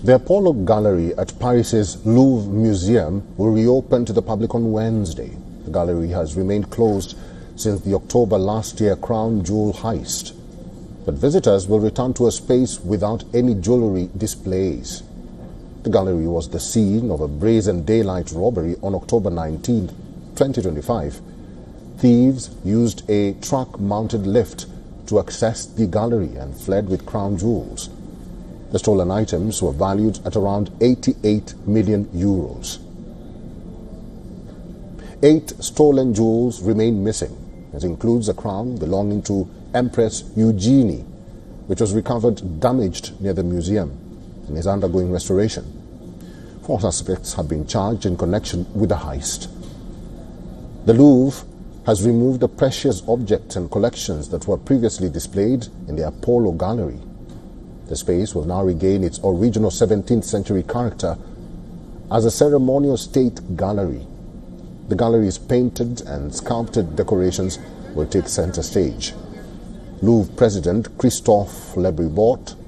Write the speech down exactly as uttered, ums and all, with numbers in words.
The Apollo Gallery at Paris's Louvre Museum will reopen to the public on Wednesday. The gallery has remained closed since the October last year crown jewel heist. But visitors will return to a space without any jewelry displays. The gallery was the scene of a brazen daylight robbery on October nineteenth, twenty twenty-five. Thieves used a truck-mounted lift to access the gallery and fled with crown jewels. The stolen items were valued at around eighty-eight million euros. Eight stolen jewels remain missing. It includes a crown belonging to Empress Eugenie, which was recovered damaged near the museum and is undergoing restoration. Four suspects have been charged in connection with the heist. The Louvre has removed the precious objects and collections that were previously displayed in the Apollo Gallery. The space will now regain its original seventeenth century character as a ceremonial state gallery. The gallery's painted and sculpted decorations will take center stage. Louvre President Christophe Le Brevoort